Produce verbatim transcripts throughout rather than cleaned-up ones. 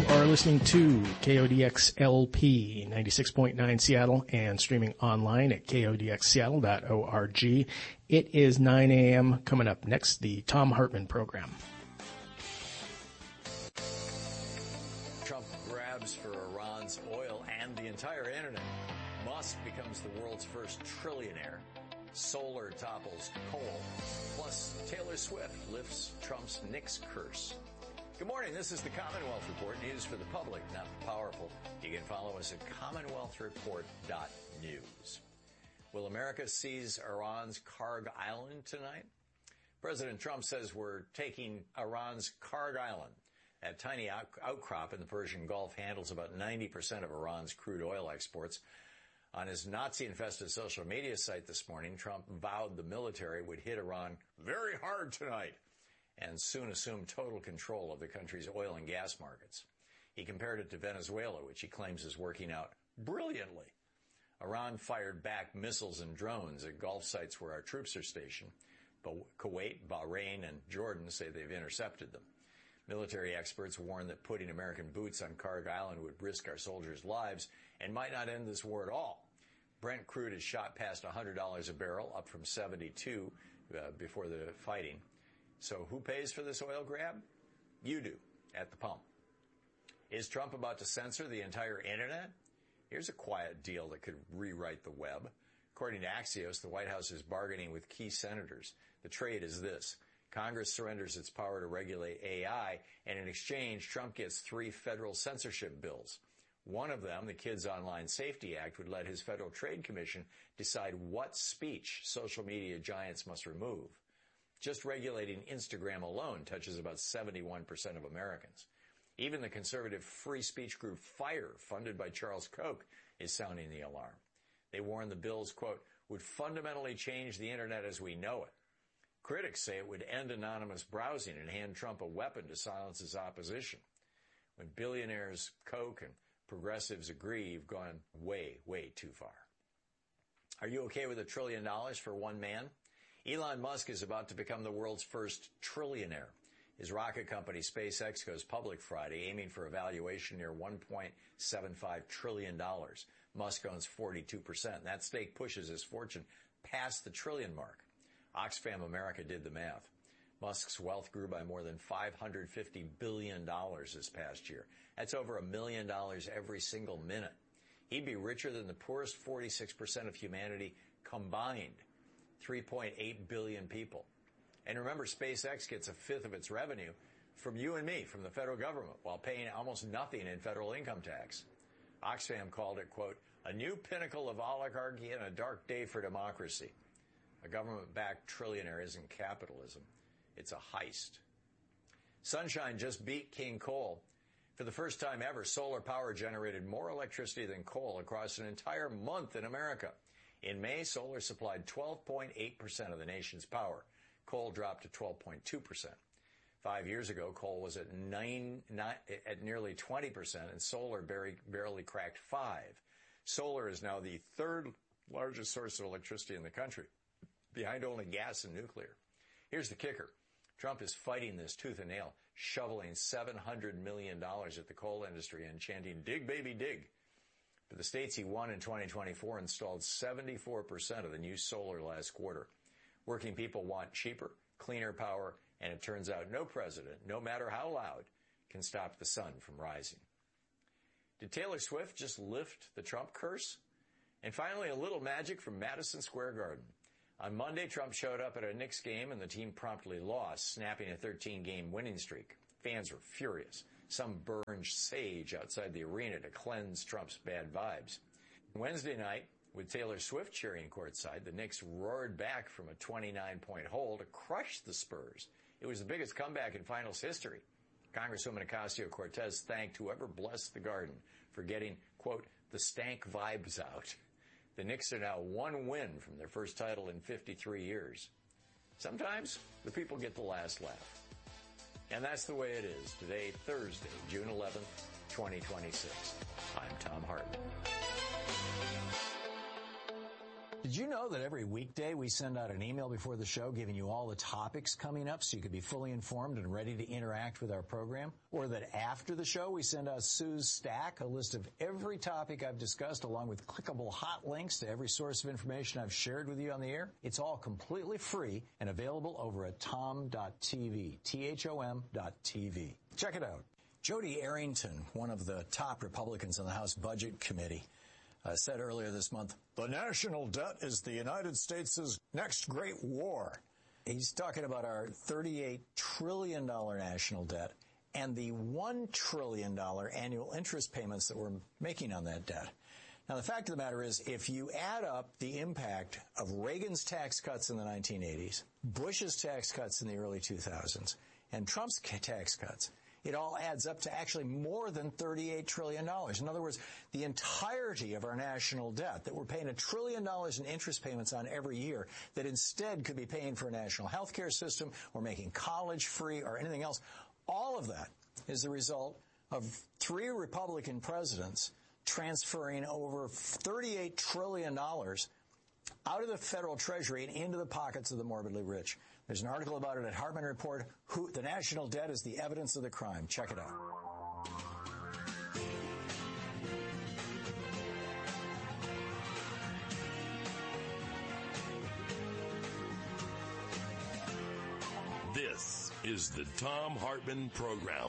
are listening to K O D X L P ninety-six point nine Seattle and streaming online at K O D X seattle dot org. It is nine a.m. Coming up next, the Thom Hartmann program. Trump grabs for Iran's oil and the entire internet. Musk becomes the world's first trillionaire. Solar topples coal. Plus, Taylor Swift lifts Trump's Knicks curse. Good morning. This is the Commonwealth Report, news for the public, not the powerful. You can follow us at commonwealth report dot news. Will America seize Iran's Karg Island tonight? President Trump says we're taking Iran's Karg Island. That tiny out- outcrop in the Persian Gulf handles about ninety percent of Iran's crude oil exports. On his Nazi-infested social media site this morning, Trump vowed the military would hit Iran very hard tonight and soon assume total control of the country's oil and gas markets. He compared it to Venezuela, which he claims is working out brilliantly. Iran fired back missiles and drones at Gulf sites where our troops are stationed, but Kuwait, Bahrain, and Jordan say they've intercepted them. Military experts warn that putting American boots on Karg Island would risk our soldiers' lives and might not end this war at all. Brent crude has shot past one hundred dollars a barrel, up from seventy-two uh, before the fighting. So who pays for this oil grab? You do, at the pump. Is Trump about to censor the entire internet? Here's a quiet deal that could rewrite the web. According to Axios, the White House is bargaining with key senators. The trade is this. Congress surrenders its power to regulate A I, and in exchange, Trump gets three federal censorship bills. One of them, the Kids Online Safety Act, would let his Federal Trade Commission decide what speech social media giants must remove. Just regulating Instagram alone touches about seventy-one percent of Americans. Even the conservative free speech group FIRE, funded by Charles Koch, is sounding the alarm. They warn the bills, quote, would fundamentally change the internet as we know it. Critics say it would end anonymous browsing and hand Trump a weapon to silence his opposition. When billionaires, Koch, and progressives agree, you've gone way, way too far. Are you okay with a trillion dollars for one man? Elon Musk is about to become the world's first trillionaire. His rocket company, SpaceX, goes public Friday, aiming for a valuation near one point seven five trillion dollars. Musk owns forty-two percent. That stake pushes his fortune past the trillion mark. Oxfam America did the math. Musk's wealth grew by more than five hundred fifty billion dollars this past year. That's over a million dollars every single minute. He'd be richer than the poorest forty-six percent of humanity combined, three point eight billion people. And remember, SpaceX gets a fifth of its revenue from you and me, from the federal government, while paying almost nothing in federal income tax. Oxfam called it, quote, a new pinnacle of oligarchy and a dark day for democracy. A government-backed trillionaire isn't capitalism. It's a heist. Sunshine just beat King Coal. For the first time ever, solar power generated more electricity than coal across an entire month in America. In May, solar supplied twelve point eight percent of the nation's power. Coal dropped to twelve point two percent. Five years ago, coal was at nine, nine at nearly twenty percent, and solar barely, barely cracked five. Solar is now the third largest source of electricity in the country, behind only gas and nuclear. Here's the kicker. Trump is fighting this tooth and nail, shoveling seven hundred million dollars at the coal industry and chanting, dig, baby, dig. But the states he won in twenty twenty-four installed seventy-four percent of the new solar last quarter. Working people want cheaper, cleaner power, and it turns out no president, no matter how loud, can stop the sun from rising. Did Taylor Swift just lift the Trump curse? And finally, a little magic from Madison Square Garden. On Monday, Trump showed up at a Knicks game and the team promptly lost, snapping a thirteen-game winning streak. Fans were furious. Some burned sage outside the arena to cleanse Trump's bad vibes. Wednesday night, with Taylor Swift cheering courtside, the Knicks roared back from a twenty-nine point hole to crush the Spurs. It was the biggest comeback in finals history. Congresswoman Ocasio-Cortez thanked whoever blessed the Garden for getting, quote, the stank vibes out. The Knicks are now one win from their first title in fifty-three years. Sometimes the people get the last laugh. And that's the way it is today, Thursday, June eleventh, twenty twenty-six. I'm Thom Hartmann. Did Did you know that every weekday we send out an email before the show giving you all the topics coming up so you can be fully informed and ready to interact with our program? Or that after the show we send out Sue's Stack, a list of every topic I've discussed along with clickable hot links to every source of information I've shared with you on the air? It's all completely free and available over at tom dot t v, T H O M dot T V. Check it out. Jody Arrington, one of the top Republicans on the House Budget Committee, uh, said earlier this month, the national debt is the United States' next great war. He's talking about our thirty-eight trillion dollars national debt and the one trillion dollars annual interest payments that we're making on that debt. Now, the fact of the matter is, if you add up the impact of Reagan's tax cuts in the nineteen eighties, Bush's tax cuts in the early two thousands, and Trump's tax cuts, it all adds up to actually more than thirty-eight trillion dollars. In other words, the entirety of our national debt that we're paying a trillion dollars in interest payments on every year that instead could be paying for a national health care system or making college free or anything else, all of that is the result of three Republican presidents transferring over thirty-eight trillion dollars out of the federal treasury and into the pockets of the morbidly rich. There's an article about it at Hartman Report. Who, the national debt is the evidence of the crime. Check it out. This is the Thom Hartmann Program.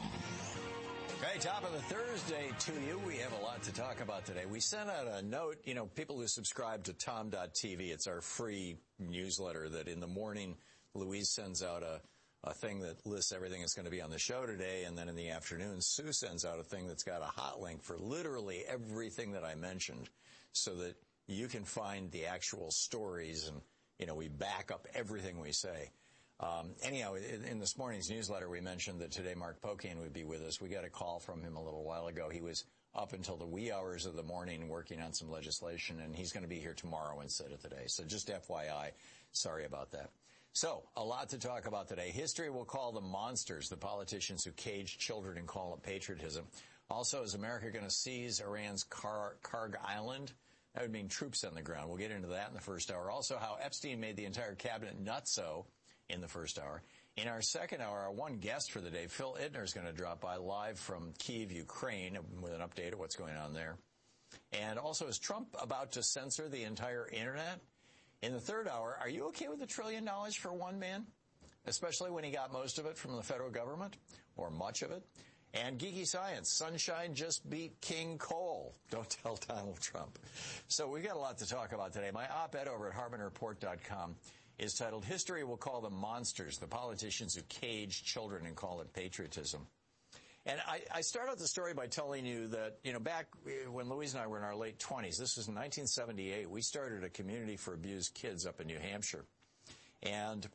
Hey, top of the Thursday to you. We have a lot to talk about today. We sent out a note, you know, people who subscribe to tom dot t v, it's our free newsletter that in the morning Louise sends out a, a thing that lists everything that's going to be on the show today, and then in the afternoon Sue sends out a thing that's got a hot link for literally everything that I mentioned so that you can find the actual stories and, you know, we back up everything we say. Um, anyhow, in, in this morning's newsletter, we mentioned that today Mark Pocan would be with us. We got a call from him a little while ago. He was up until the wee hours of the morning working on some legislation, and he's going to be here tomorrow instead of today. So just F Y I, sorry about that. So, a lot to talk about today. History will call them monsters, the politicians who cage children and call it patriotism. Also, is America going to seize Iran's Kar- Karg Island? That would mean troops on the ground. We'll get into that in the first hour. Also, how Epstein made the entire cabinet nutso in the first hour. In our second hour, our one guest for the day, Phil Ittner, is going to drop by live from Kyiv, Ukraine, with an update of what's going on there. And also, is Trump about to censor the entire Internet? In the third hour, are you okay with a trillion dollars for one man? Especially when he got most of it from the federal government, or much of it. And geeky science, sunshine just beat King Coal. Don't tell Donald Trump. So we've got a lot to talk about today. My op-ed over at hartman report dot com is titled, History Will Call Them Monsters, the Politicians Who Cage Children and Call It Patriotism. And I, I start out the story by telling you that, you know, back when Louise and I were in our late twenties, this was in nineteen seventy-eight, we started a community for abused kids up in New Hampshire. And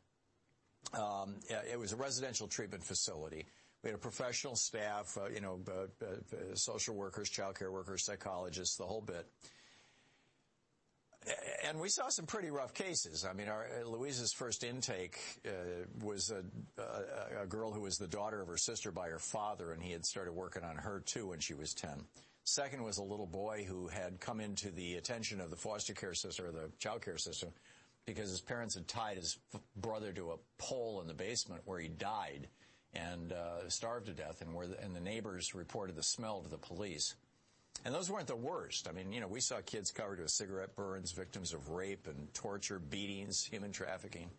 um, it was a residential treatment facility. We had a professional staff, uh, you know, uh, uh, social workers, child care workers, psychologists, the whole bit. And we saw some pretty rough cases. I mean, our, Louise's first intake uh, was a, a, a girl who was the daughter of her sister by her father, and he had started working on her, too, when she was ten. Second was a little boy who had come into the attention of the foster care system or the child care system because his parents had tied his brother to a pole in the basement where he died and uh, starved to death, and, where the, and the neighbors reported the smell to the police. And those weren't the worst. I mean, you know, we saw kids covered with cigarette burns, victims of rape and torture, beatings, human trafficking.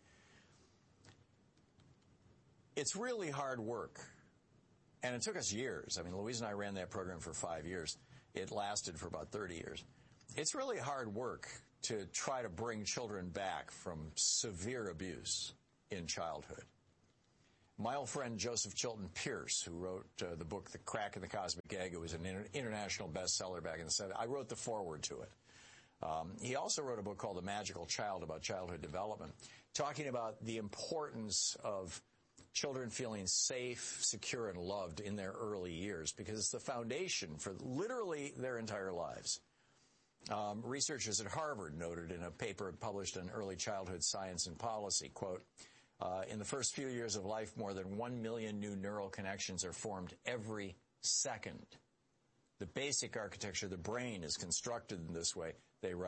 It's really hard work. And it took us years. I mean, Louise and I ran that program for five years. It lasted for about thirty years. It's really hard work to try to bring children back from severe abuse in childhood. My old friend Joseph Chilton Pierce, who wrote uh, the book The Crack in the Cosmic Egg, it was an inter- international bestseller back in the seventies. I wrote the foreword to it. Um, he also wrote a book called The Magical Child about childhood development, talking about the importance of children feeling safe, secure, and loved in their early years, because it's the foundation for literally their entire lives. Um, researchers at Harvard noted in a paper published in Early Childhood Science and Policy, quote, Uh, in the first few years of life, more than one million new neural connections are formed every second. The basic architecture of the brain is constructed in this way, they write,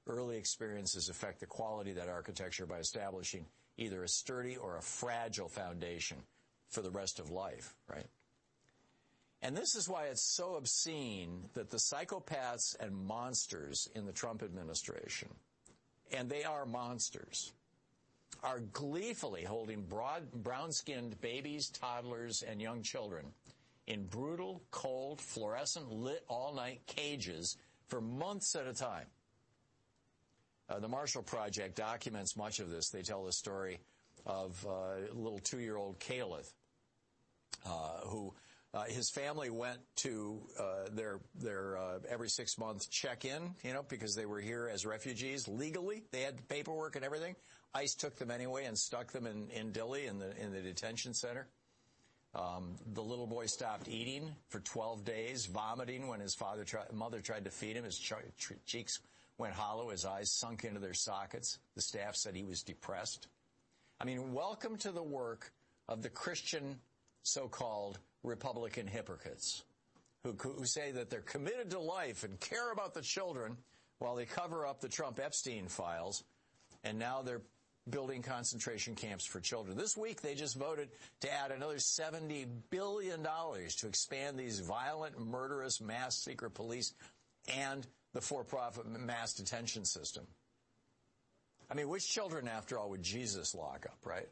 early experiences affect the quality of that architecture by establishing either a sturdy or a fragile foundation for the rest of life, right? And this is why it's so obscene that the psychopaths and monsters in the Trump administration, and they are monsters, are gleefully holding broad, brown-skinned babies, toddlers, and young children in brutal, cold, fluorescent lit all-night cages for months at a time. Uh, the Marshall Project documents much of this. They tell the story of uh, little two-year-old Caleb, uh, who uh, his family went to uh, their their uh, every six months check-in, you know, because they were here as refugees legally. They had paperwork and everything. ICE took them anyway and stuck them in, in Dilley in the in the detention center. Um, the little boy stopped eating for twelve days, vomiting when his father tried, mother tried to feed him. His ch- cheeks went hollow, his eyes sunk into their sockets. The staff said he was depressed. I mean, welcome to the work of the Christian so-called Republican hypocrites who, who say that they're committed to life and care about the children while they cover up the Trump Epstein files, and now they're building concentration camps for children. This week, they just voted to add another seventy billion dollars to expand these violent, murderous, mass secret police and the for-profit mass detention system. I mean, which children, after all, would Jesus lock up, right?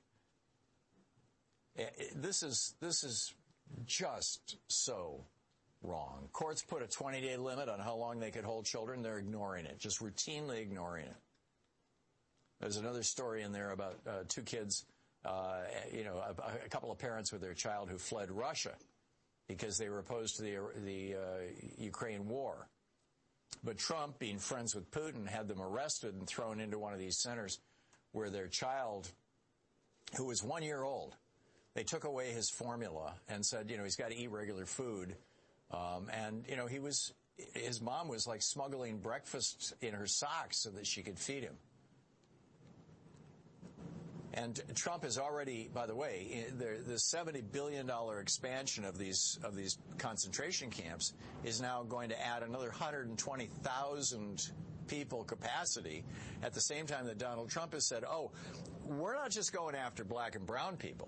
This is, this is just so wrong. Courts put a twenty-day limit on how long they could hold children. They're ignoring it, just routinely ignoring it. There's another story in there about uh, two kids, uh, you know, a, a couple of parents with their child who fled Russia because they were opposed to the, the uh, Ukraine war. But Trump, being friends with Putin, had them arrested and thrown into one of these centers where their child, who was one year old, they took away his formula and said, you know, he's got to eat regular food. Um, and, you know, he was, his mom was like smuggling breakfast in her socks so that she could feed him. And Trump is already, by the way, the, the seventy billion dollars expansion of these of these concentration camps is now going to add another one hundred twenty thousand people capacity at the same time that Donald Trump has said, oh, we're not just going after black and brown people.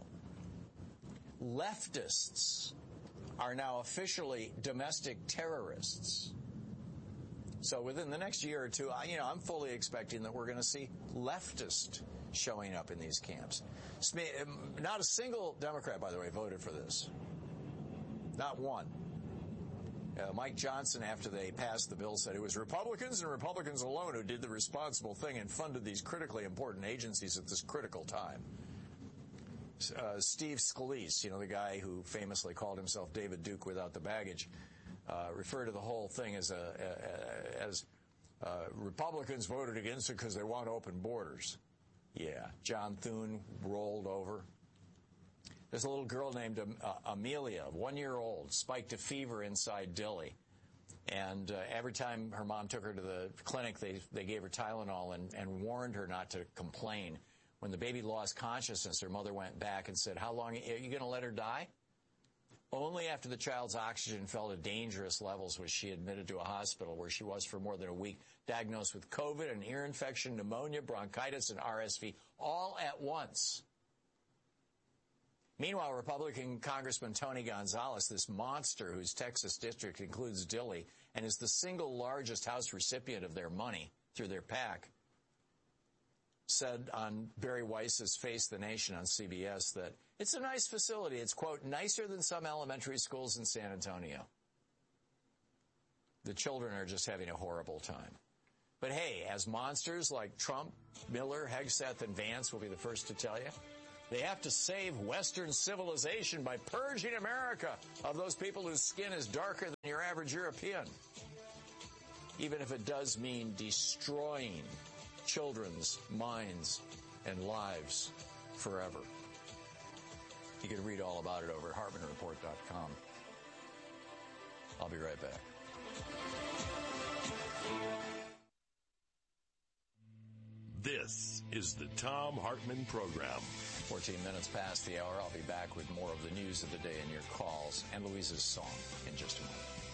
Leftists are now officially domestic terrorists. So within the next year or two, I, you know, I'm fully expecting that we're going to see leftists showing up in these camps. Not a single Democrat, by the way, voted for this. Not one. Uh, Mike Johnson, after they passed the bill, said it was Republicans and Republicans alone who did the responsible thing and funded these critically important agencies at this critical time. Uh, Steve Scalise, you know, the guy who famously called himself David Duke without the baggage, uh, referred to the whole thing as a, a, a as uh, Republicans voted against it because they want open borders. Yeah, John Thune rolled over. There's a little girl named uh, Amelia, one year old, spiked a fever inside Dilley. And uh, every time her mom took her to the clinic, they, they gave her Tylenol and, and warned her not to complain. When the baby lost consciousness, her mother went back and said, how long, are you going to let her die? Only after the child's oxygen fell to dangerous levels was she admitted to a hospital where she was for more than a week, diagnosed with COVID, an ear infection, pneumonia, bronchitis, and R S V, all at once. Meanwhile, Republican Congressman Tony Gonzalez, this monster whose Texas district includes Dilley and is the single largest House recipient of their money through their PAC, said on Barry Weiss's Face the Nation on C B S that it's a nice facility. It's, quote, nicer than some elementary schools in San Antonio. The children are just having a horrible time. But hey, as monsters like Trump, Miller, Hegseth, and Vance will be the first to tell you, they have to save Western civilization by purging America of those people whose skin is darker than your average European. Even if it does mean destroying children's minds and lives forever. You can read all about it over at Hartman Report dot com. I'll be right back. This is the Thom Hartmann Program. fourteen minutes past the hour. I'll be back with more of the news of the day and your calls and Louise's song in just a moment.